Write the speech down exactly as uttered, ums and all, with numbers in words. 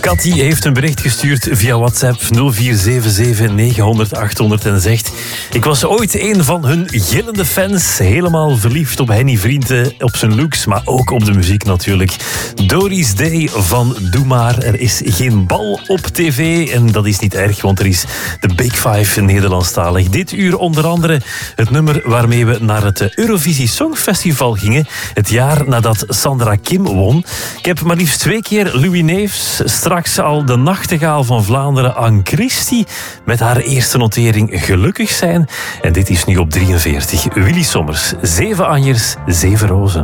Cathy heeft een bericht gestuurd via WhatsApp nul vier zeven zeven negen honderd achthonderd en zegt: ik was ooit een van hun gillende fans, helemaal verliefd op Henny Vrienden, op zijn looks, maar ook op de muziek natuurlijk. Doris Day van Doe Maar. Er is geen bal op tv en dat is niet erg, want er is de Big Five Nederlandstalig. Dit uur onder andere het nummer waarmee we naar het Eurovisie Songfestival gingen, het jaar nadat Sandra Kim won. Ik heb maar liefst twee keer Louis Neefs, straks al de nachtegaal van Vlaanderen, Anne Christie, met haar eerste notering Gelukkig zijn. En dit is nu op drieënveertig. Willy Sommers, zeven anjers, zeven rozen.